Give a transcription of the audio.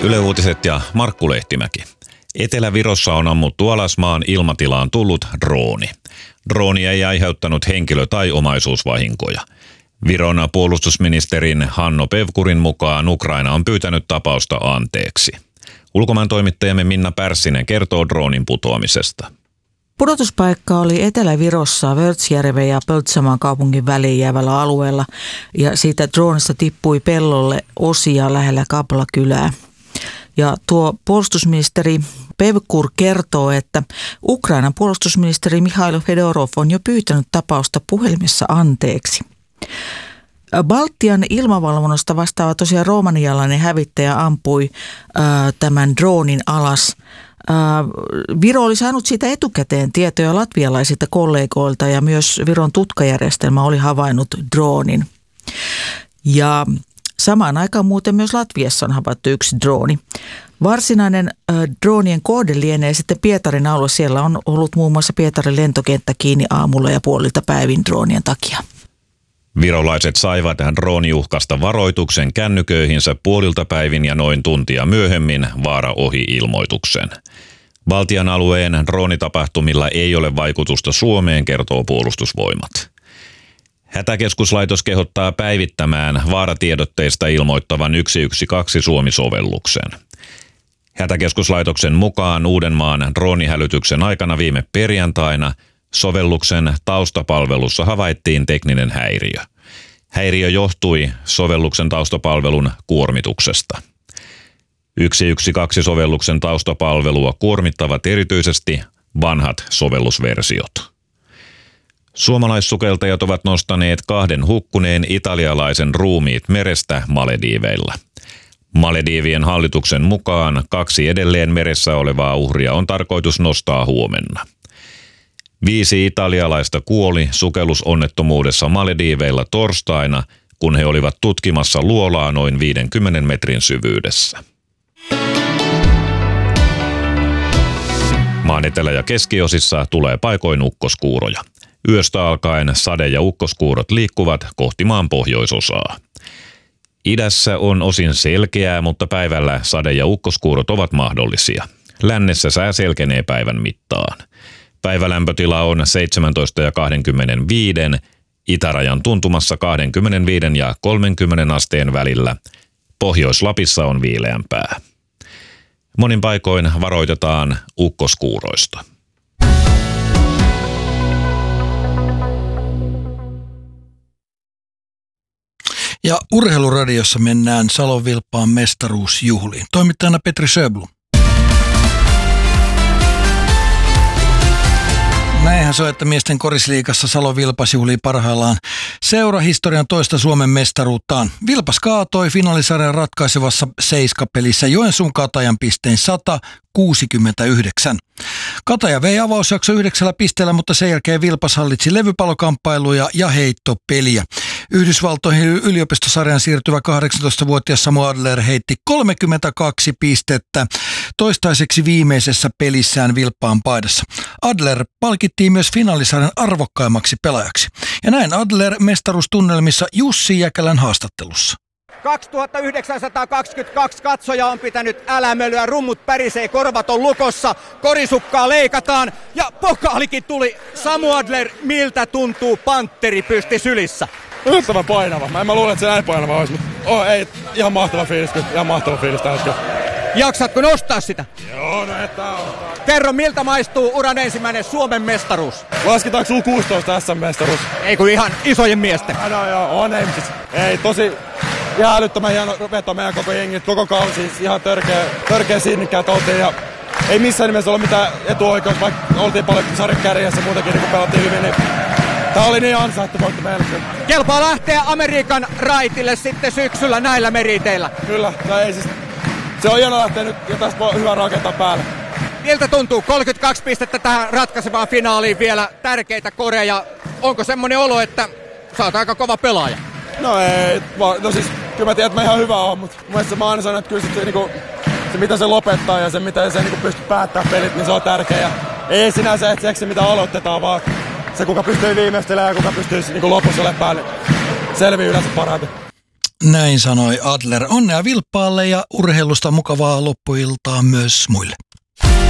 Yle Uutiset ja Markku Lehtimäki. Etelä-Virossa on ammuttu alas maan ilmatilaan tullut drooni. Drooni ei aiheuttanut henkilö- tai omaisuusvahinkoja. Viron puolustusministerin Hanno Pevkurin mukaan Ukraina on pyytänyt tapausta anteeksi. Ulkomaan toimittajamme Minna Pärssinen kertoo droonin putoamisesta. Pudotuspaikka oli Etelä-Virossa Vörtsjärven ja Pöltsamaan kaupungin väliin jäävällä alueella ja siitä droonista tippui pellolle osia lähellä Kapla-kylää. Ja tuo puolustusministeri Pevkur kertoo, että Ukrainan puolustusministeri Mikhailo Fedorov on jo pyytänyt tapausta puhelimessa anteeksi. Baltian ilmavalvonnasta vastaava tosiaan romanialainen hävittäjä ampui tämän droonin alas. Viro oli saanut siitä etukäteen tietoja latvialaisilta kollegoilta ja myös Viron tutkajärjestelmä oli havainnut droonin. Ja samaan aikaan muuten myös Latviassa on havaittu yksi drooni. Varsinainen droonien kohde lienee sitten Pietarin alue. Siellä on ollut muun muassa Pietarin lentokenttä kiinni aamulla ja puolilta päivin droonien takia. Virolaiset saivat drooniuhkasta varoituksen kännyköihinsä puolilta päivin ja noin tuntia myöhemmin vaara ohi -ilmoituksen. Baltian alueen droonitapahtumilla ei ole vaikutusta Suomeen, kertoo Puolustusvoimat. Hätäkeskuslaitos kehottaa päivittämään vaaratiedotteista ilmoittavan 112 Suomi-sovelluksen. Hätäkeskuslaitoksen mukaan Uudenmaan droonihälytyksen aikana viime perjantaina sovelluksen taustapalvelussa havaittiin tekninen häiriö. Häiriö johtui sovelluksen taustapalvelun kuormituksesta. 112 sovelluksen taustapalvelua kuormittavat erityisesti vanhat sovellusversiot. Suomalaissukeltajat ovat nostaneet 2 hukkuneen italialaisen ruumiit merestä Malediiveilla. Malediivien hallituksen mukaan 2 edelleen meressä olevaa uhria on tarkoitus nostaa huomenna. 5 italialaista kuoli sukellusonnettomuudessa Malediiveilla torstaina, kun he olivat tutkimassa luolaa noin 50 metrin syvyydessä. Maan etelä- ja keskiosissa tulee paikoin ukkoskuuroja. Yöstä alkaen sade- ja ukkoskuurot liikkuvat kohti maan pohjoisosaa. Idässä on osin selkeää, mutta päivällä sade- ja ukkoskuurot ovat mahdollisia. Lännessä sää selkenee päivän mittaan. Päivälämpötila on 17 ja 25, itärajan tuntumassa 25 ja 30 asteen välillä. Pohjois-Lapissa on viileämpää. Monin paikoin varoitetaan ukkoskuuroista. Ja Urheiluradiossa mennään Salon Vilppaan mestaruusjuhliin. Toimittajana Petri Sjöblom. Näinhän se on, että miesten korisliigassa Salon Vilpas juhlii parhaillaan seurahistorian toista Suomen mestaruuttaan. Vilpas kaatoi finaalisarjan ratkaisevassa seiskapelissä Joensuun Katajan pisteen 169. Kataja vei avausjakso 9 pisteellä, mutta sen jälkeen Vilpas hallitsi levypallokamppailuja ja heittopeliä. Yhdysvaltoihin yliopistosarjan siirtyvä 18-vuotias Samu Adler heitti 32 pistettä toistaiseksi viimeisessä pelissään Vilppaan paidassa. Adler palkittiin myös finaalisarjan arvokkaimmaksi pelaajaksi. Ja näin Adler mestaruustunnelmissa Jussi Jäkälän haastattelussa. 2922 katsoja on pitänyt älämölyä, rummut pärisee, korvat on lukossa, korisukkaa leikataan ja pokaalikin tuli. Samu Adler, miltä tuntuu pantteripysti sylissä? Yllättävän painava. Mä luulen, että se näin painava olisi, mutta ei, ihan mahtava fiilis tällä hetkellä. Jaksatko nostaa sitä? Joo, no että on. Kerro, miltä maistuu uran ensimmäinen Suomen mestaruus? Lasketaanko U16 SM-mestaruus? Ei kun ihan isojen miesten. No joo, on ei tosi ihan älyttömän hieno veto meidän koko jengi, koko kausi, ihan törkeä sinnikkäät oltiin ja ei missään nimessä ole mitään etuoikeutta, vaikka oltiin paljon sarjan kärjessä muutenkin, niin kun pelattiin hyvin, niin tää oli niin ansaittu voitto meille. Kelpaa lähteä Amerikan raitille sitten syksyllä näillä meriteillä. Kyllä, se on hieno lähteä nyt ja tästä voi hyvä rakentaa päälle. Miltä tuntuu? 32 pistettä tähän ratkaisevaan finaaliin vielä, tärkeitä koreja. Onko semmoinen olo, että sä oot aika kova pelaaja? No ei, siis kyllä mä tiedän, että mä ihan hyvä oon, mutta mun mielestä mä aina sanon, että kyllä se mitä se lopettaa ja se mitä se pystyy päättämään pelit, niin se on tärkeä. Ja ei sinänsä se mitä aloitetaan, vaan se kuka pystyy viimeistelemään ja kuka pystyy lopussa olemaan päälle, selvii yleensä parhaiten. Näin sanoi Adler. Onnea Vilppaalle ja urheilusta mukavaa loppuiltaa myös muille.